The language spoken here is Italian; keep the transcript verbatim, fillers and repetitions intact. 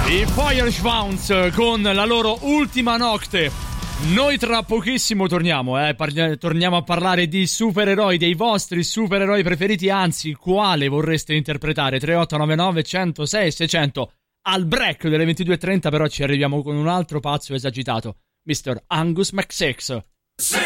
I Feuerschwanz con la loro Ultima Notte. Noi tra pochissimo torniamo, eh, parli- torniamo a parlare di supereroi, dei vostri supereroi preferiti, anzi, quale vorreste interpretare? tre otto nove nove uno zero sei sei zero zero. Al break delle ventidue e trenta però ci arriviamo con un altro pazzo esagitato, mister Angus McSix.